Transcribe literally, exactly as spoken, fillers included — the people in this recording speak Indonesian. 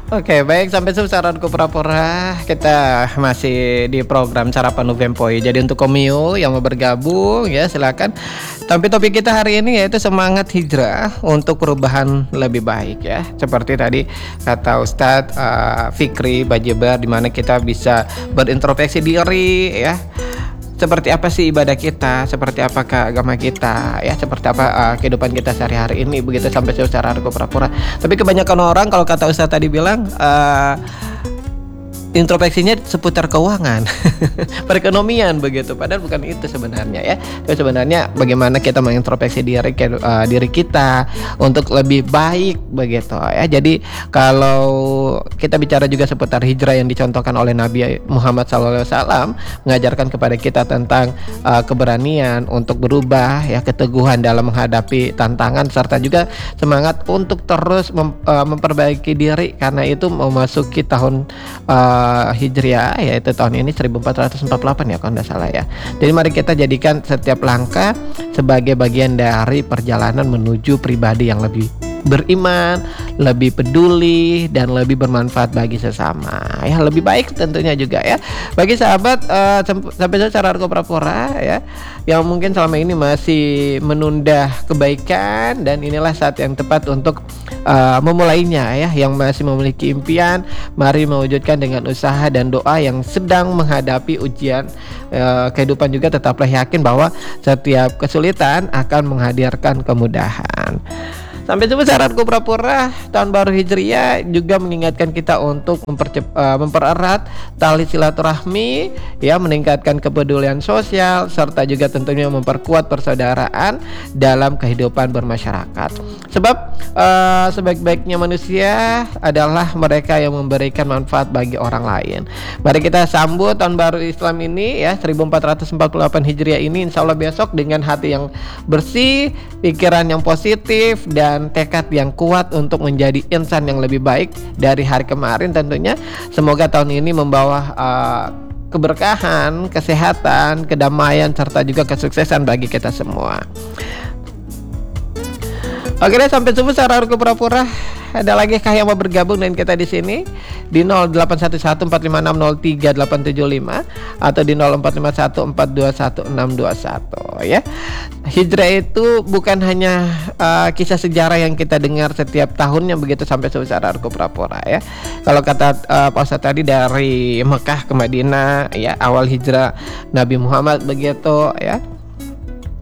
Oke, baik, sampai saranku pura-pura kita masih di program Sarapan Novempoi. Jadi untuk Komio yang mau bergabung ya silakan. Tapi topik kita hari ini yaitu semangat hijrah untuk perubahan lebih baik ya. Seperti tadi kata Ustadz uh, Fikri Bajebar, di mana kita bisa berintrospeksi diri ya. Seperti apa sih ibadah kita, seperti apakah agama kita, ya seperti apa uh, kehidupan kita sehari-hari ini, begitu sampai secara aku pura-pura. Tapi kebanyakan orang kalau kata Ustaz tadi bilang uh, introspeksinya seputar keuangan, perekonomian begitu. Padahal bukan itu sebenarnya ya. Itu sebenarnya bagaimana kita mengintrospeksi diri uh, diri kita untuk lebih baik begitu ya. Jadi kalau kita bicara juga seputar hijrah yang dicontohkan oleh Nabi Muhammad shallallahu alaihi wasallam, mengajarkan kepada kita tentang uh, keberanian untuk berubah ya, keteguhan dalam menghadapi tantangan, serta juga semangat untuk terus mem, uh, memperbaiki diri, karena itu memasuki tahun uh, Hijriah, yaitu tahun ini seribu empat ratus empat puluh delapan ya kalau tidak salah ya. Jadi mari kita jadikan setiap langkah sebagai bagian dari perjalanan menuju pribadi yang lebih beriman, lebih peduli, dan lebih bermanfaat bagi sesama ya, lebih baik tentunya juga ya. Bagi sahabat uh, sampai secara pura-pura ya, yang mungkin selama ini masih menunda kebaikan, dan inilah saat yang tepat untuk uh, memulainya ya. Yang masih memiliki impian, mari mewujudkan dengan usaha dan doa. Yang sedang menghadapi ujian uh, kehidupan juga, tetaplah yakin bahwa setiap kesulitan akan menghadirkan kemudahan. Sampai jumpa saranku pura-pura. Tahun baru Hijriah juga mengingatkan kita untuk mempercep- uh, mempererat tali silaturahmi ya, meningkatkan kepedulian sosial, serta juga tentunya memperkuat persaudaraan dalam kehidupan bermasyarakat. Sebab uh, sebaik-baiknya manusia adalah mereka yang memberikan manfaat bagi orang lain. Mari kita sambut tahun baru Islam ini ya, seribu empat ratus empat puluh delapan Hijriah ini, insya Allah besok dengan hati yang bersih, pikiran yang positif, dan tekad yang kuat untuk menjadi insan yang lebih baik dari hari kemarin tentunya. Semoga tahun ini membawa uh, keberkahan, kesehatan, kedamaian, serta juga kesuksesan bagi kita semua. Oke deh, sampai jumpa secara pura-pura. Ada lagi kah yang mau bergabung dengan kita di sini di nol delapan satu satu empat lima enam nol tiga delapan tujuh lima atau di nol empat lima satu empat dua satu enam dua satu ya. Hijrah itu bukan hanya uh, kisah sejarah yang kita dengar setiap tahunnya begitu sampai secara pura-pura ya. Kalau kata uh, Pak Ustadz tadi, dari Mekah ke Madinah ya, awal hijrah Nabi Muhammad begitu ya.